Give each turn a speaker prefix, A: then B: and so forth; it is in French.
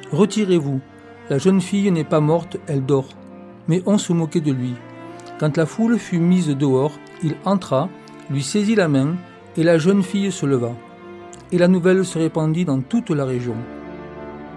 A: « Retirez-vous, la jeune fille n'est pas morte, elle dort. » Mais on se moquait de lui. Quand la foule fut mise dehors, il entra, lui saisit la main, et la jeune fille se leva. Et la nouvelle se répandit dans toute la région.